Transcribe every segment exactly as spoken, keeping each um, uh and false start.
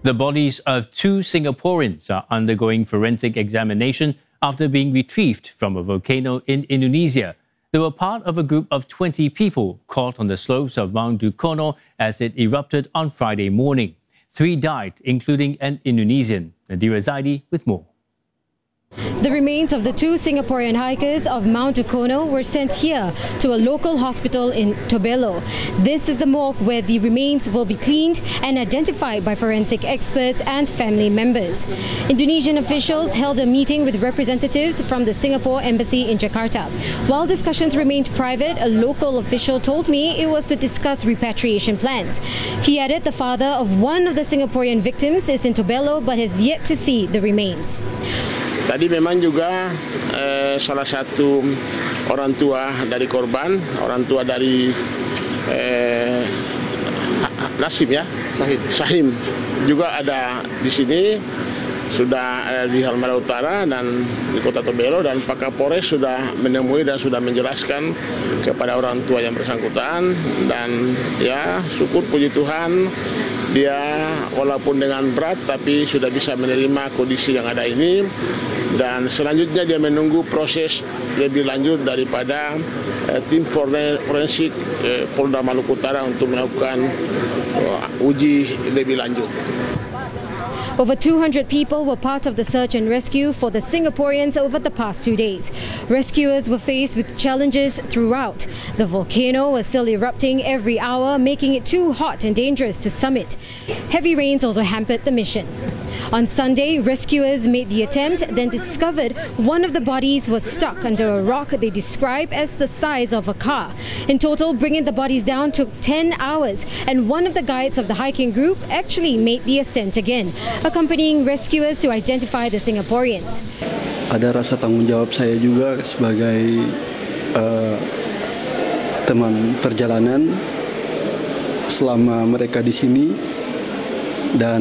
The bodies of two Singaporeans are undergoing forensic examination after being retrieved from a volcano in Indonesia. They were part of a group of twenty people caught on the slopes of Mount Dukono as it erupted on Friday morning. Three died, including an Indonesian. Nadira Zaidi with more. The remains of the two Singaporean hikers of Mount Dukono were sent here to a local hospital in Tobelo. This is the morgue where the remains will be cleaned and identified by forensic experts and family members. Indonesian officials held a meeting with representatives from the Singapore Embassy in Jakarta. While discussions remained private, a local official told me it was to discuss repatriation plans. He added the father of one of the Singaporean victims is in Tobelo but has yet to see the remains. Tadi memang juga eh, salah satu orang tua dari korban, orang tua dari eh, Nasim ya, Sahim. Sahim juga ada di sini, sudah ada di Halmahera Utara dan di Kota Tobelo, dan Pak Kapolres sudah menemui dan sudah menjelaskan kepada orang tua yang bersangkutan, dan ya syukur puji Tuhan dia walaupun dengan berat tapi sudah bisa menerima kondisi yang ada ini, dan selanjutnya dia menunggu proses lebih lanjut daripada eh, tim forensik eh, Polda Maluku Utara untuk melakukan uh, uji lebih lanjut. Over two hundred people were part of the search and rescue for the Singaporeans over the past two days. Rescuers were faced with challenges throughout. The volcano was still erupting every hour, making it too hot and dangerous to summit. Heavy rains also hampered the mission. On Sunday, rescuers made the attempt, then discovered one of the bodies was stuck under a rock they describe as the size of a car. In total, bringing the bodies down took ten hours, and one of the guides of the hiking group actually made the ascent again, accompanying rescuers to identify the Singaporeans. Ada rasa tanggung jawab saya juga sebagai uh, teman perjalanan selama mereka di sini, dan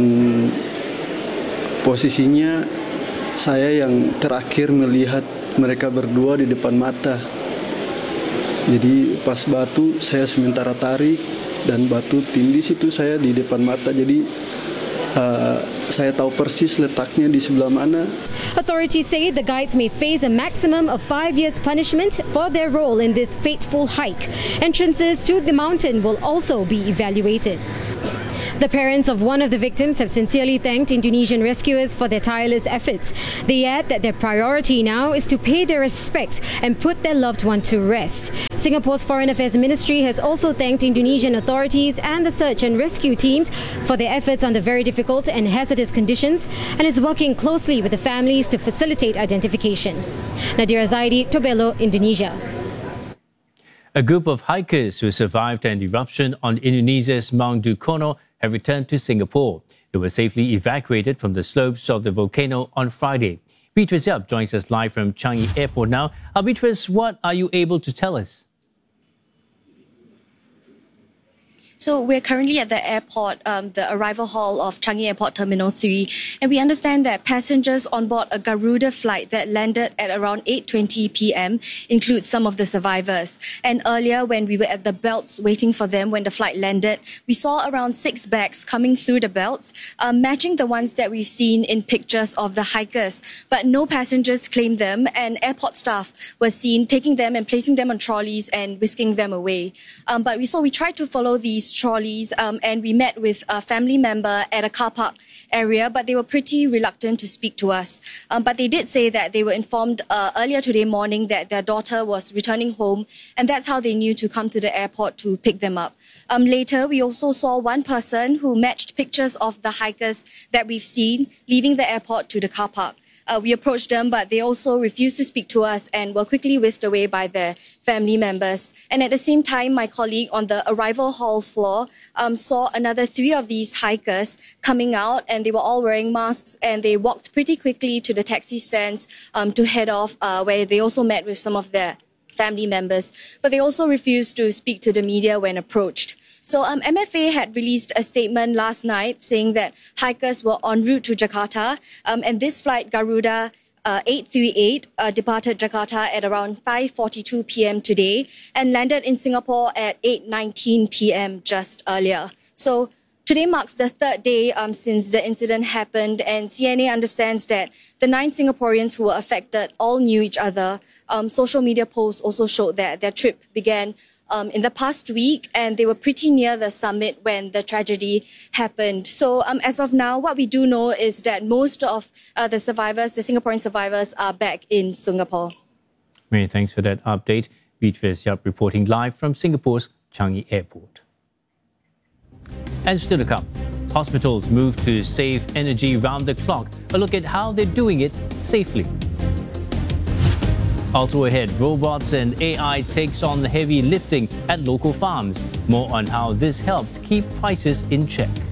posisinya saya yang terakhir melihat mereka berdua di depan mata. Jadi pas batu saya sementara tarik dan batu tindis itu saya di depan mata. Jadi uh, saya tahu persis letaknya di sebelah mana. Authorities say the guides may face a maximum of five years punishment for their role in this fateful hike. Entrances to the mountain will also be evaluated. The parents of one of the victims have sincerely thanked Indonesian rescuers for their tireless efforts. They add that their priority now is to pay their respects and put their loved one to rest. Singapore's Foreign Affairs Ministry has also thanked Indonesian authorities and the search and rescue teams for their efforts under very difficult and hazardous conditions, and is working closely with the families to facilitate identification. Nadira Zaidi, Tobelo, Indonesia. A group of hikers who survived an eruption on Indonesia's Mount Dukono have returned to Singapore. They were safely evacuated from the slopes of the volcano on Friday. Beatrice Yap joins us live from Changi Airport now. Uh, Beatrice, what are you able to tell us? So we're currently at the airport, um, the arrival hall of Changi Airport Terminal three, and we understand that passengers on board a Garuda flight that landed at around eight twenty p m include some of the survivors. And earlier, when we were at the belts waiting for them when the flight landed, we saw around six bags coming through the belts, uh, matching the ones that we've seen in pictures of the hikers. But no passengers claimed them, and airport staff were seen taking them and placing them on trolleys and whisking them away. Um, but we saw, we tried to follow these trolleys um, and we met with a family member at a car park area, but they were pretty reluctant to speak to us. Um, but they did say that they were informed uh, earlier today morning that their daughter was returning home, and that's how they knew to come to the airport to pick them up. Um, later, we also saw one person who matched pictures of the hikers that we've seen leaving the airport to the car park. Uh, we approached them, but they also refused to speak to us and were quickly whisked away by their family members. And at the same time, my colleague on the arrival hall floor um, saw another three of these hikers coming out, and they were all wearing masks, and they walked pretty quickly to the taxi stands um, to head off, uh, where they also met with some of their family members. But they also refused to speak to the media when approached. So um, M F A had released a statement last night saying that hikers were en route to Jakarta, um, and this flight, Garuda uh, eight three eight, uh, departed Jakarta at around five forty-two p m today and landed in Singapore at eight nineteen p m just earlier. So Today marks the third day um, since the incident happened, and C N A understands that the nine Singaporeans who were affected all knew each other. Um, social media posts also showed that their trip began um, in the past week, and they were pretty near the summit when the tragedy happened. So um, as of now, what we do know is that most of uh, the survivors, the Singaporean survivors, are back in Singapore. Many thanks for that update. Beatrice Yap reporting live from Singapore's Changi Airport. And still to come, hospitals move to save energy round the clock. A look at how they're doing it safely. Also ahead, robots and A I takes on the heavy lifting at local farms. More on how this helps keep prices in check.